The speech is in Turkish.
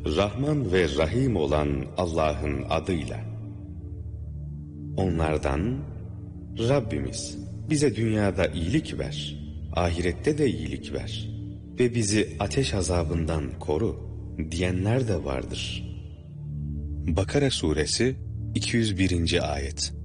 Rahman ve Rahim olan Allah'ın adıyla. Onlardan, Rabbimiz bize dünyada iyilik ver, ahirette de iyilik ver ve bizi ateş azabından koru diyenler de vardır. Bakara suresi 201. ayet.